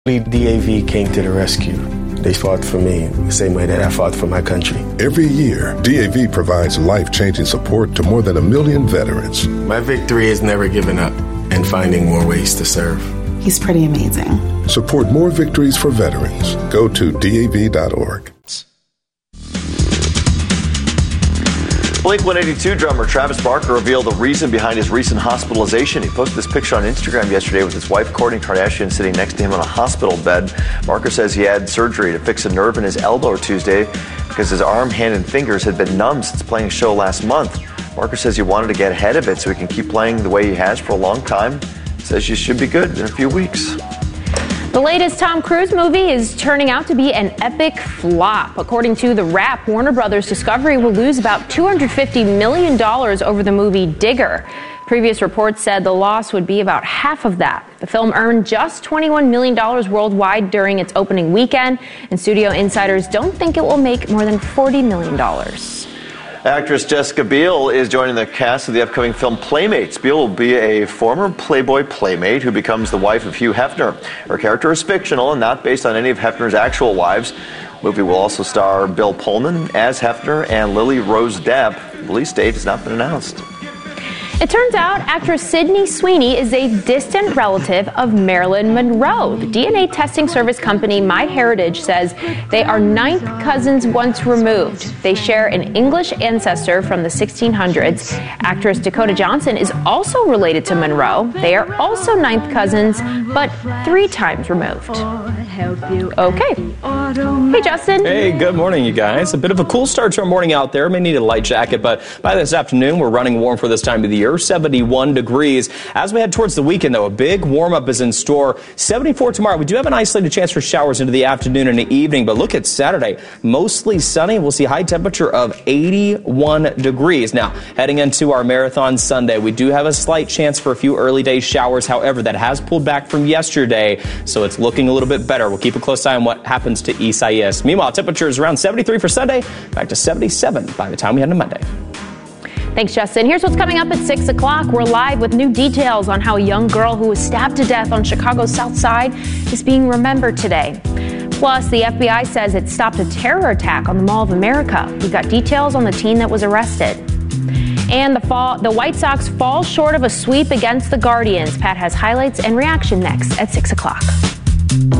DAV came to the rescue. They fought for me the same way that I fought for my country. Every year, DAV provides life-changing support to more than 1 million veterans. My victory is never giving up and finding more ways to serve. He's pretty amazing. Support more victories for veterans. Go to DAV.org. Blink-182 drummer Travis Barker revealed the reason behind his recent hospitalization. He posted this picture on Instagram yesterday with his wife, Kourtney Kardashian, sitting next to him on a hospital bed. Barker says he had surgery to fix a nerve in his elbow Tuesday because his arm, hand, and fingers had been numb since playing a show last month. Barker says he wanted to get ahead of it so he can keep playing the way he has for a long time. He says you should be good in a few weeks. The latest Tom Cruise movie is turning out to be an epic flop. According to The Wrap, Warner Brothers Discovery will lose about $250 million over the movie Digger. Previous reports said the loss would be about half of that. The film earned just $21 million worldwide during its opening weekend, and studio insiders don't think it will make more than $40 million. Actress Jessica Biel is joining the cast of the upcoming film Playmates. Biel will be a former Playboy playmate who becomes the wife of Hugh Hefner. Her character is fictional and not based on any of Hefner's actual wives. The movie will also star Bill Pullman as Hefner and Lily Rose Depp. The release date has not been announced. It turns out actress Sydney Sweeney is a distant relative of Marilyn Monroe. The DNA testing service company MyHeritage says they are ninth cousins once removed. They share an English ancestor from the 1600s. Actress Dakota Johnson is also related to Monroe. They are also ninth cousins, but 3 times removed. Okay. Hey, Justin. Hey, good morning, you guys. A bit of a cool start to our morning out there. May need a light jacket, but by this afternoon, we're running warm for this time of the year. 71 degrees. As we head towards the weekend, though, a big warm-up is in store. 74 tomorrow. We do have an isolated chance for showers into the afternoon and the evening, but look at Saturday. Mostly sunny. We'll see high temperature of 81 degrees. Now, heading into our Marathon Sunday, we do have a slight chance for a few early day showers. However, that has pulled back from yesterday, so it's looking a little bit better. We'll keep a close eye on what happens to Isaias. Meanwhile, temperatures around 73 for Sunday, back to 77 by the time we head to Monday. Thanks, Justin. Here's what's coming up at 6 o'clock. We're live with new details on how a young girl who was stabbed to death on Chicago's South Side is being remembered today. Plus, the FBI says it stopped a terror attack on the Mall of America. We've got details on the teen that was arrested. And the White Sox fall short of a sweep against the Guardians. Pat has highlights and reaction next at 6 o'clock.